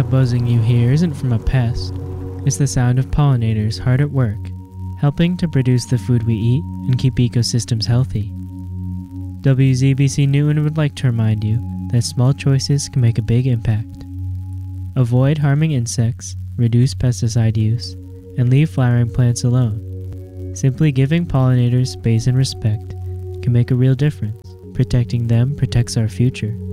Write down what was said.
That buzzing you hear isn't from a pest. It's the sound of pollinators hard at work, helping to produce the food we eat and keep ecosystems healthy. WZBC Newton would like to remind you that small choices can make a big impact. Avoid harming insects, reduce pesticide use, and leave flowering plants alone. Simply giving pollinators space and respect can make a real difference. Protecting them protects our future.